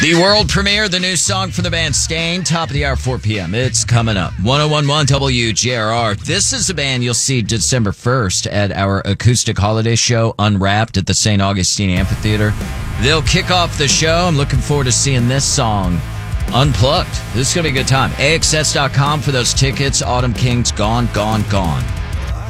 The world premiere, the new song for the band Staind, top of the hour, 4 p.m. It's coming up. 101.1 WJRR. This is a band you'll see December 1st at our acoustic holiday show, Unwrapped, at the St. Augustine Amphitheater. They'll kick off the show. I'm looking forward to seeing this song unplugged. This is going to be a good time. AXS.com for those tickets. Autumn Kings, gone, gone, gone.